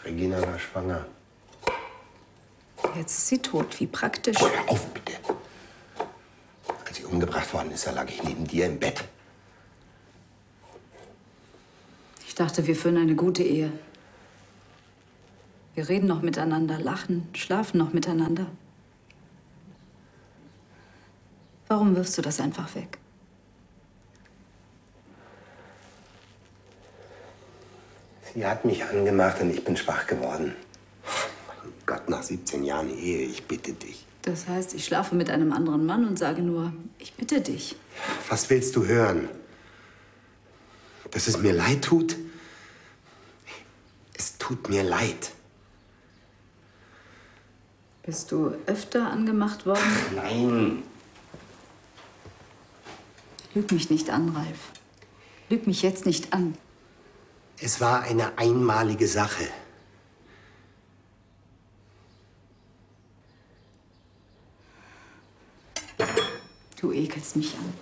Regina war schwanger. Jetzt ist sie tot. Wie praktisch. Hör auf, bitte. Als sie umgebracht worden ist, da lag ich neben dir im Bett. Ich dachte, wir führen eine gute Ehe. Wir reden noch miteinander, lachen, schlafen noch miteinander. Warum wirfst du das einfach weg? Sie hat mich angemacht und ich bin schwach geworden. Mein Gott, nach 17 Jahren Ehe, ich bitte dich. Das heißt, ich schlafe mit einem anderen Mann und sage nur, ich bitte dich. Was willst du hören? Dass es mir leid tut? Es tut mir leid. Bist du öfter angemacht worden? Nein. Lüg mich nicht an, Ralf. Lüg mich jetzt nicht an. Es war eine einmalige Sache. Du ekelst mich an.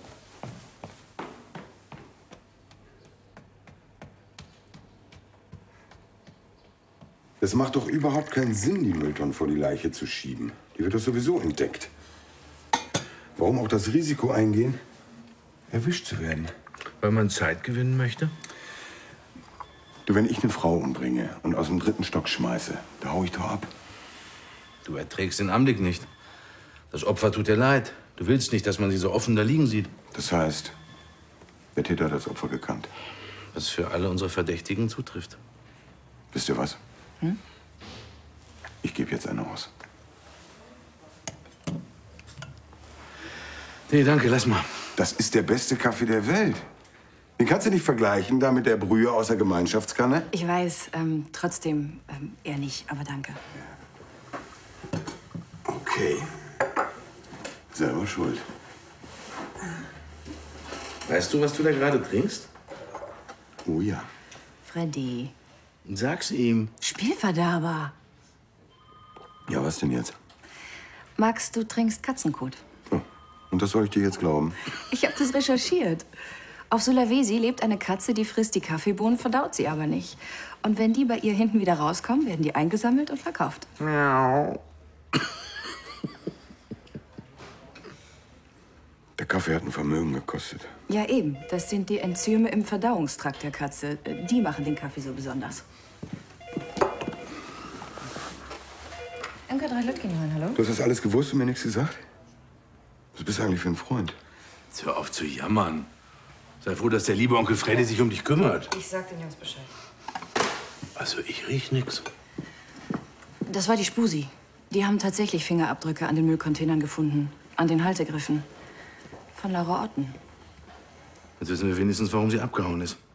Es macht doch überhaupt keinen Sinn, die Mülltonne vor die Leiche zu schieben. Die wird doch sowieso entdeckt. Warum auch das Risiko eingehen, erwischt zu werden? Weil man Zeit gewinnen möchte? Du, wenn ich eine Frau umbringe und aus dem 3. Stock schmeiße, da hau ich doch ab. Du erträgst den Anblick nicht. Das Opfer tut dir leid. Du willst nicht, dass man sie so offen da liegen sieht. Das heißt, der Täter hat das Opfer gekannt. Was für alle unsere Verdächtigen zutrifft. Wisst ihr was? Ich gebe jetzt eine aus. Nee, danke, lass mal. Das ist der beste Kaffee der Welt. Den kannst du nicht vergleichen, da mit der Brühe aus der Gemeinschaftskanne. Ich weiß, trotzdem eher nicht, aber danke. Okay. Selber schuld. Weißt du, was du da gerade trinkst? Oh ja. Freddy. Sag's ihm. Spielverderber. Ja, was denn jetzt? Max, du trinkst Katzenkot. Oh. Und das soll ich dir jetzt glauben? Ich habe das recherchiert. Auf Sulawesi lebt eine Katze, die frisst die Kaffeebohnen, verdaut sie aber nicht. Und wenn die bei ihr hinten wieder rauskommen, werden die eingesammelt und verkauft. Miau. Der Kaffee hat ein Vermögen gekostet. Ja, eben. Das sind die Enzyme im Verdauungstrakt der Katze. Die machen den Kaffee so besonders. MK3 Lötgenhain, hallo? Du hast das alles gewusst und mir nichts gesagt? Was bist du eigentlich für ein Freund? Jetzt hör auf zu jammern. Sei froh, dass der liebe Onkel Freddy sich um dich kümmert. Ich sag den Jungs Bescheid. Also, ich riech nix. Das war die Spusi. Die haben tatsächlich Fingerabdrücke an den Müllcontainern gefunden. An den Haltegriffen. Von Laura Otten. Jetzt wissen wir wenigstens, warum sie abgehauen ist.